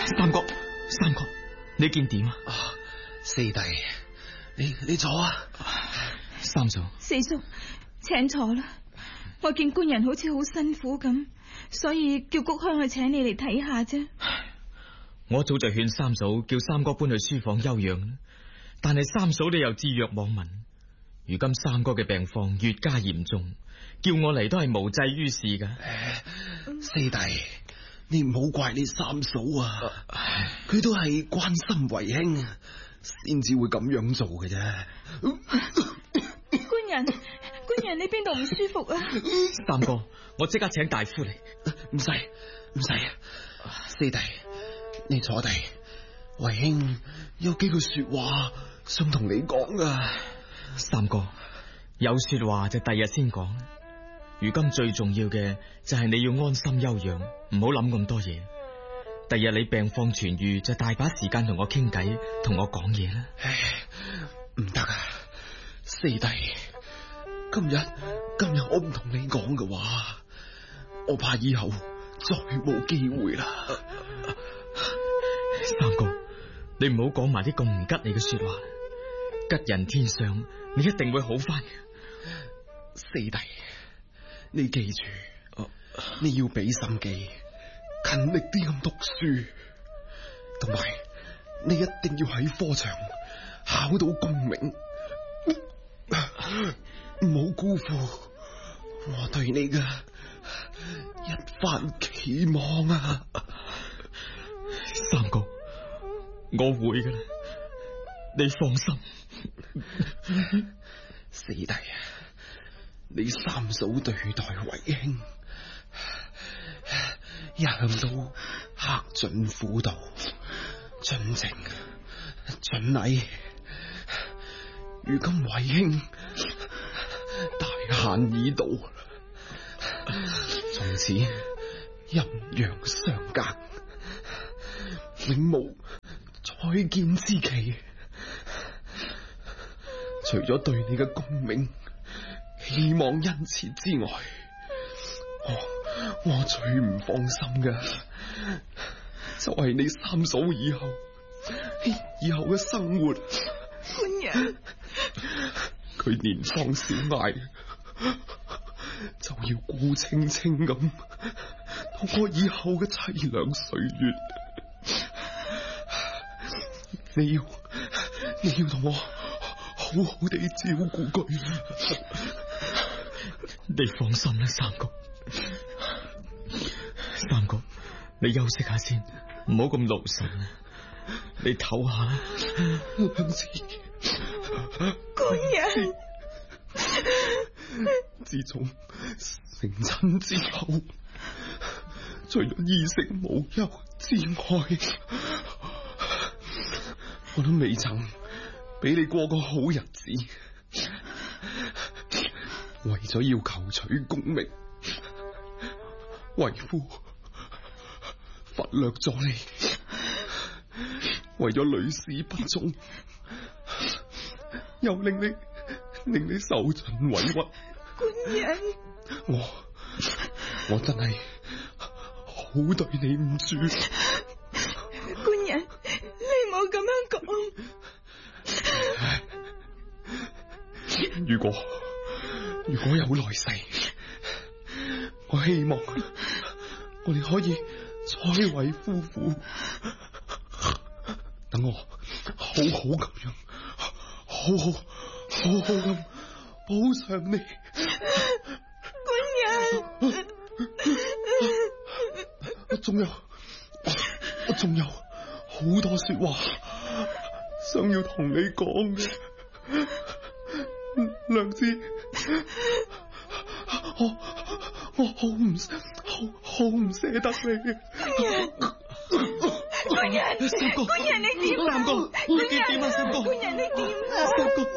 三哥，你見點啊？ 四弟，你坐啊。 三嫂， 四叔，請坐啦。我見官人好似好辛苦咁，所以叫谷香去請你嚟睇下啫。 我早就勸三嫂叫三哥搬去書房休養，但係三嫂你又置若罔聞。如今三哥嘅病況越加嚴重，叫我嚟都係無濟於事噶。 四弟，你唔好怪你三嫂啊，佢都係關心為兄，先至會咁樣做嘅啫。 官人，你邊度唔舒服啊？ 三哥，我即刻請大夫嚟。 唔使，四弟，你坐低，為兄有幾句說話想同你講啊。 三哥，有說話就第日先講。如今最重要嘅就係你要安心休養，唔好諗咁多嘢。第日你病況痊愈，就大把時間同我傾偈，同我講嘢啦。 唔得啊，四弟，今日我唔同你講嘅話，我怕以後再冇機會啦。 三哥，你唔好講埋啲咁唔吉利嘅說話。吉人天相，你一定會好翻嘅。 四弟，你記住，你要俾心機，勤力啲咁讀書，同埋你一定要喺科場考到功名，唔好辜負我對你嘅一番期望啊！ 三哥，我會噶啦，你放心。 四弟，你三嫂對待為兄，一向都克盡輔導，盡情盡禮。如今為兄大限已到，從此陰陽相隔，永無再見之期。除咗對你嘅功名希望殷切之外，我最唔放心嘅就係你三嫂以後嘅生活。 官人， 佢年方小艾，就要顧清清咁度過以後嘅淒涼歲月。你要同我好好地照顧佢。 你放心啦，三哥，你休息下先，唔好咁勞神。你唞下。 娘子， 官人， 自從成親之後，除咗衣食無憂之外，我都未曾俾你過個好日子。為咗要求取功名，為夫忽略咗你。為咗屢試不中，又令你受盡委屈。 官人， 我真係好對你唔住。 官人，你唔好咁樣講。 如果有來世，我希望我哋可以再為夫婦。等我好好咁樣，好好咁補償你。 官人， 我仲有好多說話想要同你講嘅。娘子，我好唔捨得你。 官人，你點啊？ 三哥， 官人，你點啊？ 三哥。